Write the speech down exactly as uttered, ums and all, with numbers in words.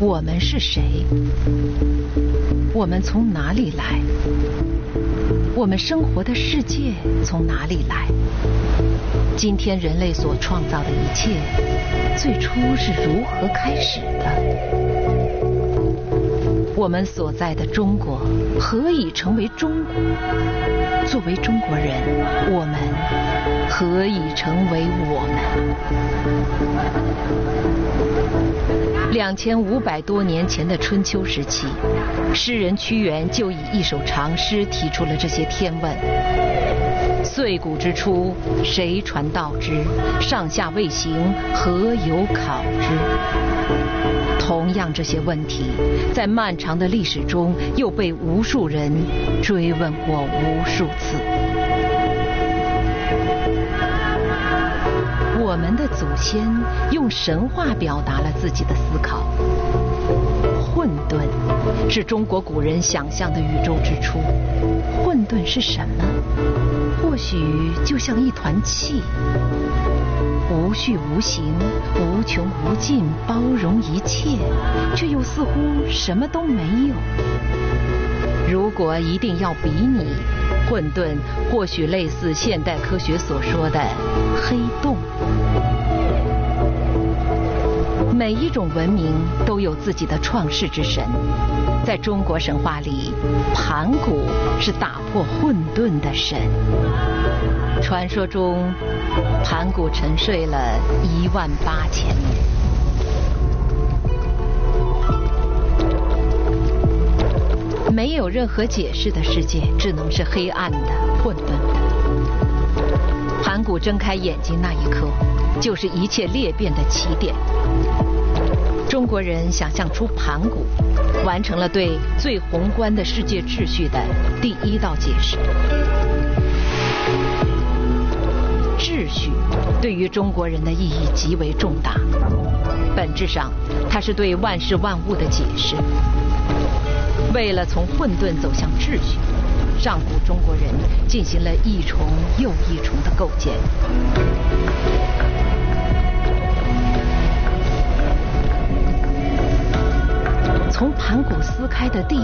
我们是谁？我们从哪里来？我们生活的世界从哪里来？今天人类所创造的一切，最初是如何开始的？我们所在的中国何以成为中国？作为中国人，我们何以成为我们？两千五百多年前的春秋时期，诗人屈原就以一首长诗提出了这些天问：岁古之初，谁传道之？上下未形，何有考之？同样这些问题，在漫长的历史中又被无数人追问过无数次。我们的祖先用神话表达了自己的思考。混沌是中国古人想象的宇宙之初。混沌是什么？或许就像一团气，无序无形，无穷无尽，包容一切，却又似乎什么都没有。如果一定要比拟，混沌或许类似现代科学所说的黑洞。每一种文明都有自己的创世之神，在中国神话里，盘古是打破混沌的神。传说中，盘古沉睡了一万八千年。没有任何解释的世界，只能是黑暗的、混沌的。盘古睁开眼睛那一刻，就是一切裂变的起点。中国人想象出盘古，完成了对最宏观的世界秩序的第一道解释。秩序对于中国人的意义极为重大，本质上它是对万事万物的解释。为了从混沌走向秩序，上古中国人进行了一重又一重的构建。从盘古撕开的第